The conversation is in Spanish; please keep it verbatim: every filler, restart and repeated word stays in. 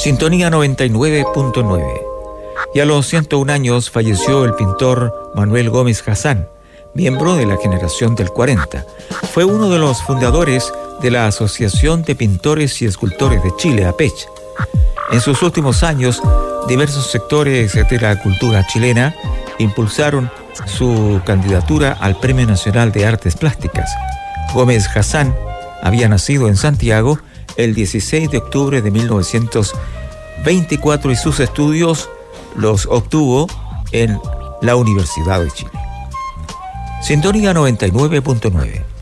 Sintonía noventa y nueve punto nueve. Y a los ciento un años falleció el pintor Manuel Gómez Hazán, miembro de la generación del cuarenta. Fue uno de los fundadores de la Asociación de Pintores y Escultores de Chile, APECH. En sus últimos años, diversos sectores de la cultura chilena impulsaron su candidatura al Premio Nacional de Artes Plásticas. Gómez Hazán había nacido en Santiago el dieciséis de octubre de mil novecientos veinticuatro y sus estudios los obtuvo en la Universidad de Chile. Sintonía noventa y nueve punto nueve.